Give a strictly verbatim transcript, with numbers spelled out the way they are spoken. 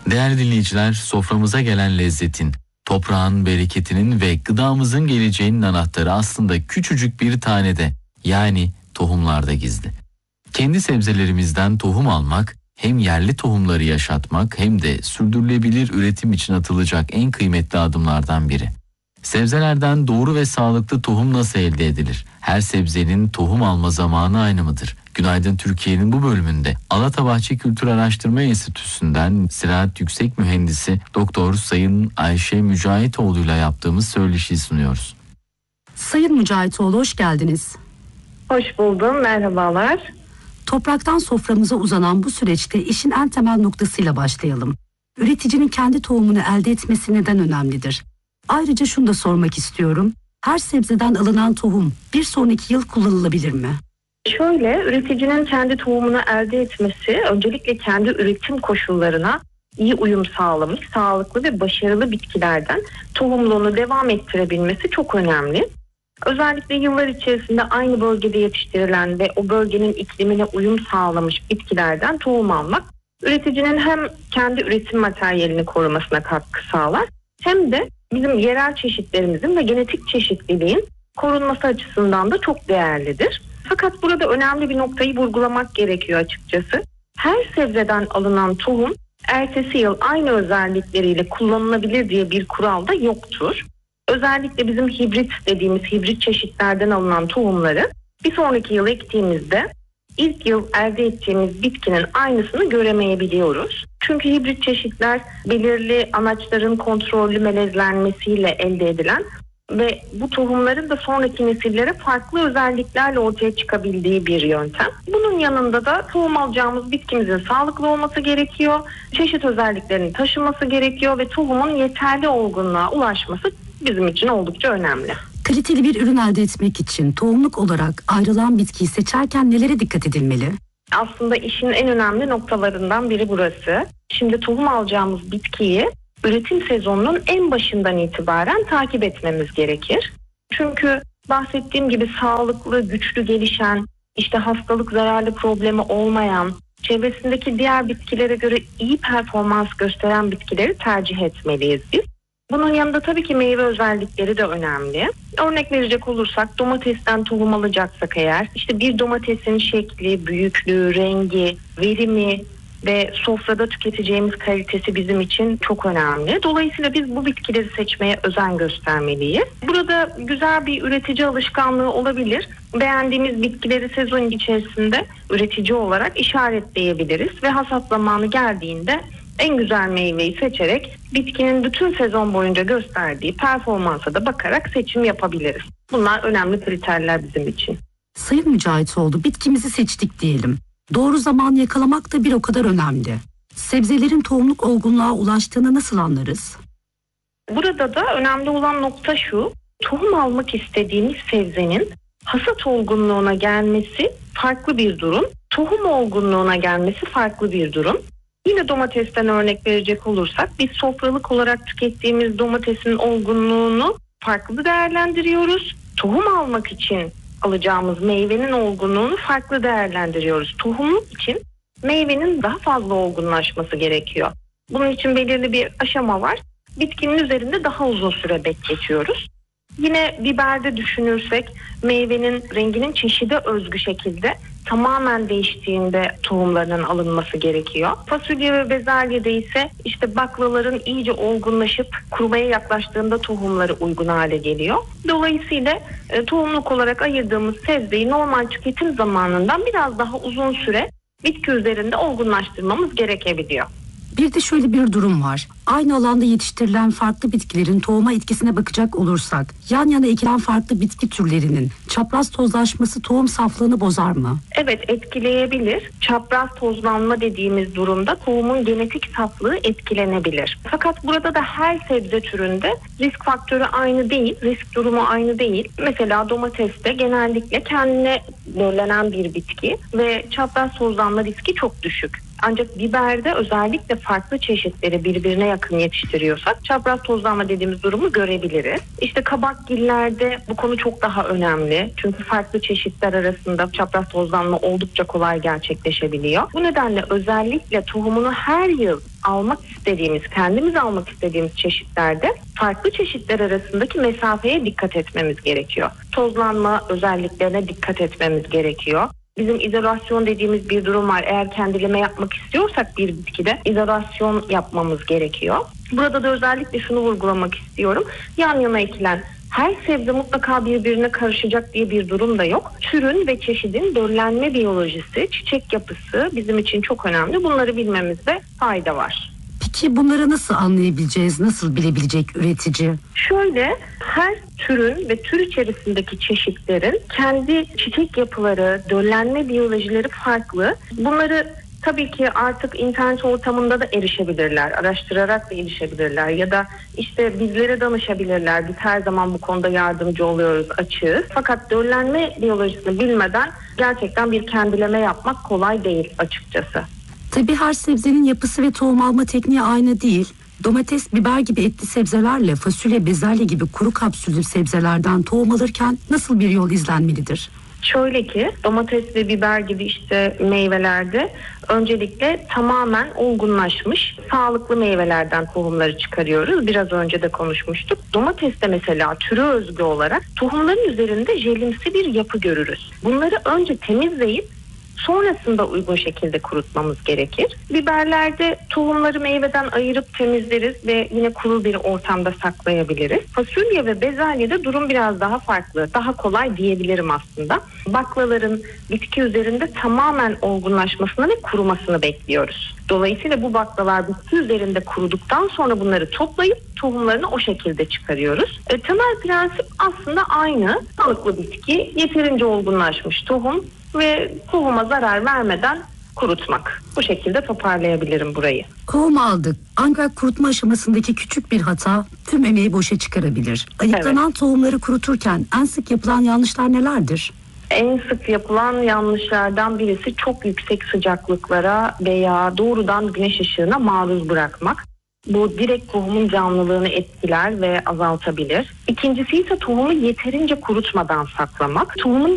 Değerli dinleyiciler, soframıza gelen lezzetin, toprağın bereketinin ve gıdamızın geleceğinin anahtarı aslında küçücük bir tanede, yani tohumlarda gizli. Kendi sebzelerimizden tohum almak, hem yerli tohumları yaşatmak hem de sürdürülebilir üretim için atılacak en kıymetli adımlardan biri. Sebzelerden doğru ve sağlıklı tohum nasıl elde edilir? Her sebzenin tohum alma zamanı aynı mıdır? Günaydın Türkiye'nin bu bölümünde Alatabahçe Kültür Araştırma Enstitüsü'nden Ziraat Yüksek Mühendisi Doktor Sayın Ayşe Mücahitoğlu ile yaptığımız söyleşiyi sunuyoruz. Sayın Mücahitoğlu, hoş geldiniz. Hoş buldum, merhabalar. Topraktan soframıza uzanan bu süreçte işin en temel noktasıyla başlayalım. Üreticinin kendi tohumunu elde etmesi neden önemlidir? Ayrıca şunu da sormak istiyorum. Her sebzeden alınan tohum bir sonraki yıl kullanılabilir mi? Şöyle, üreticinin kendi tohumunu elde etmesi öncelikle kendi üretim koşullarına iyi uyum sağlamış, sağlıklı ve başarılı bitkilerden tohumluğunu devam ettirebilmesi çok önemli. Özellikle yıllar içerisinde aynı bölgede yetiştirilen ve o bölgenin iklimine uyum sağlamış bitkilerden tohum almak, üreticinin hem kendi üretim materyalini korumasına katkı sağlar, hem de bizim yerel çeşitlerimizin ve genetik çeşitliliğin korunması açısından da çok değerlidir. Fakat burada önemli bir noktayı vurgulamak gerekiyor açıkçası. Her sebzeden alınan tohum ertesi yıl aynı özellikleriyle kullanılabilir diye bir kural da yoktur. Özellikle bizim hibrit dediğimiz hibrit çeşitlerden alınan tohumları bir sonraki yıl ektiğimizde ilk yıl elde ettiğimiz bitkinin aynısını göremeyebiliyoruz. Çünkü hibrit çeşitler belirli anaçların kontrollü melezlenmesiyle elde edilen ve bu tohumların da sonraki nesillere farklı özelliklerle ortaya çıkabildiği bir yöntem. Bunun yanında da tohum alacağımız bitkimizin sağlıklı olması gerekiyor, çeşit özelliklerini taşıması gerekiyor ve tohumun yeterli olgunluğa ulaşması bizim için oldukça önemli. Kaliteli bir ürün elde etmek için tohumluk olarak ayrılan bitkiyi seçerken nelere dikkat edilmeli? Aslında işin en önemli noktalarından biri burası. Şimdi tohum alacağımız bitkiyi üretim sezonunun en başından itibaren takip etmemiz gerekir. Çünkü bahsettiğim gibi sağlıklı, güçlü gelişen, işte hastalık zararlı problemi olmayan, çevresindeki diğer bitkilere göre iyi performans gösteren bitkileri tercih etmeliyiz biz. Bunun yanında tabii ki meyve özellikleri de önemli. Örnek verecek olursak domatesten tohum alacaksak eğer, işte bir domatesin şekli, büyüklüğü, rengi, verimi ve sofrada tüketeceğimiz kalitesi bizim için çok önemli. Dolayısıyla biz bu bitkileri seçmeye özen göstermeliyiz. Burada güzel bir üretici alışkanlığı olabilir. Beğendiğimiz bitkileri sezon içerisinde üretici olarak işaretleyebiliriz ve hasat zamanı geldiğinde en güzel meyveyi seçerek bitkinin bütün sezon boyunca gösterdiği performansa da bakarak seçim yapabiliriz. Bunlar önemli kriterler bizim için. Sayın Mücahitoğlu, bitkimizi seçtik diyelim. Doğru zamanı yakalamak da bir o kadar önemli. Sebzelerin tohumluk olgunluğa ulaştığını nasıl anlarız? Burada da önemli olan nokta şu: tohum almak istediğimiz sebzenin hasat olgunluğuna gelmesi farklı bir durum, tohum olgunluğuna gelmesi farklı bir durum. Yine domatesten örnek verecek olursak biz sofralık olarak tükettiğimiz domatesin olgunluğunu farklı değerlendiriyoruz. Tohum almak için alacağımız meyvenin olgunluğunu farklı değerlendiriyoruz. Tohumluk için meyvenin daha fazla olgunlaşması gerekiyor. Bunun için belirli bir aşama var. Bitkinin üzerinde daha uzun süre bekletiyoruz. Yine biberde düşünürsek meyvenin renginin çeşide özgü şekilde tamamen değiştiğinde tohumlarının alınması gerekiyor. Fasulye ve bezelyede ise işte baklaların iyice olgunlaşıp kurumaya yaklaştığında tohumları uygun hale geliyor. Dolayısıyla e, tohumluk olarak ayırdığımız sebzeyi normal tüketim zamanından biraz daha uzun süre bitki üzerinde olgunlaştırmamız gerekebiliyor. Bir de şöyle bir durum var. Aynı alanda yetiştirilen farklı bitkilerin tohuma etkisine bakacak olursak, yan yana ekilen farklı bitki türlerinin çapraz tozlaşması tohum saflığını bozar mı? Evet, etkileyebilir. Çapraz tozlanma dediğimiz durumda tohumun genetik saflığı etkilenebilir. Fakat burada da her sebze türünde risk faktörü aynı değil, risk durumu aynı değil. Mesela domateste genellikle kendine belirlenen bir bitki ve çapraz tozlanma riski çok düşük. Ancak biberde özellikle farklı çeşitleri birbirine yakın yetiştiriyorsak çapraz tozlanma dediğimiz durumu görebiliriz. İşte kabakgillerde bu konu çok daha önemli. Çünkü farklı çeşitler arasında çapraz tozlanma oldukça kolay gerçekleşebiliyor. Bu nedenle özellikle tohumunu her yıl almak istediğimiz, kendimiz almak istediğimiz çeşitlerde farklı çeşitler arasındaki mesafeye dikkat etmemiz gerekiyor. Tozlanma özelliklerine dikkat etmemiz gerekiyor. Bizim izolasyon dediğimiz bir durum var. Eğer kendileme yapmak istiyorsak bir bitkide izolasyon yapmamız gerekiyor. Burada da özellikle şunu vurgulamak istiyorum. Yan yana ekilen her sebze mutlaka birbirine karışacak diye bir durum da yok. Türün ve çeşidin döllenme biyolojisi, çiçek yapısı bizim için çok önemli. Bunları bilmemizde fayda var. Peki bunları nasıl anlayabileceğiz, nasıl bilebilecek üretici? Şöyle, her türün ve tür içerisindeki çeşitlerin kendi çiçek yapıları, döllenme biyolojileri farklı. Bunları tabii ki artık internet ortamında da erişebilirler, araştırarak da erişebilirler ya da işte bizlere danışabilirler. Biz her zaman bu konuda yardımcı oluyoruz, açığız. Fakat döllenme biyolojisini bilmeden gerçekten bir kendileme yapmak kolay değil açıkçası. Tabii her sebzenin yapısı ve tohum alma tekniği aynı değil. Domates, biber gibi etli sebzelerle fasulye, bezelye gibi kuru kapsüllü sebzelerden tohum alırken nasıl bir yol izlenmelidir? Şöyle ki domates ve biber gibi işte meyvelerde öncelikle tamamen olgunlaşmış sağlıklı meyvelerden tohumları çıkarıyoruz. Biraz önce de konuşmuştuk. Domateste mesela türü özgü olarak tohumların üzerinde jelimsi bir yapı görürüz. Bunları önce temizleyip sonrasında uygun şekilde kurutmamız gerekir. Biberlerde tohumları meyveden ayırıp temizleriz ve yine kuru bir ortamda saklayabiliriz. Fasulye ve bezelyede durum biraz daha farklı. Daha kolay diyebilirim aslında. Baklaların bitki üzerinde tamamen olgunlaşmasını ve kurumasını bekliyoruz. Dolayısıyla bu baklalar bitki üzerinde kuruduktan sonra bunları toplayıp tohumlarını o şekilde çıkarıyoruz. E, temel prensip aslında aynı. Sağlıklı bitki, yeterince olgunlaşmış tohum ve tohuma zarar vermeden kurutmak. Bu şekilde toparlayabilirim burayı. Tohum aldık ancak kurutma aşamasındaki küçük bir hata tüm emeği boşa çıkarabilir. Ayıklanan evet. Tohumları kuruturken en sık yapılan yanlışlar nelerdir? En sık yapılan yanlışlardan birisi çok yüksek sıcaklıklara veya doğrudan güneş ışığına maruz bırakmak. Bu direkt tohumun canlılığını etkiler ve azaltabilir. İkincisi ise tohumu yeterince kurutmadan saklamak. Tohumun